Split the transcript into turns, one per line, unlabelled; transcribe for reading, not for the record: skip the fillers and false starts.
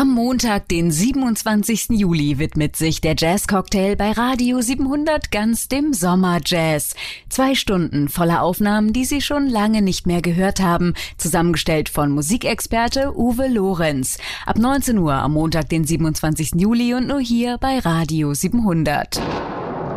Am Montag, den 27. Juli, widmet sich der Jazz-Cocktail bei Radio 700 ganz dem Sommerjazz. 2 Stunden voller Aufnahmen, die Sie schon lange nicht mehr gehört haben, zusammengestellt von Musikexperte Uwe Lorenz. Ab 19 Uhr am Montag, den 27. Juli und nur hier bei Radio 700.